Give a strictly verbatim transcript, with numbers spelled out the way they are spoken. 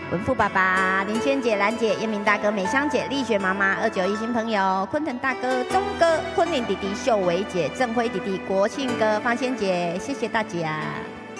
文富爸爸、林萱姐、兰姐、燕明大哥、美香姐、丽雪妈妈、二九一新朋友、昆腾大哥、钟哥、昆凌弟弟、秀伟姐、郑辉弟弟、国庆哥、方仙姐，谢谢大家。